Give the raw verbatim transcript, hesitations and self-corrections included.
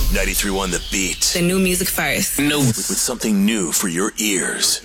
ninety-three point one The Beat. The new music first. No. With, with something new for your ears.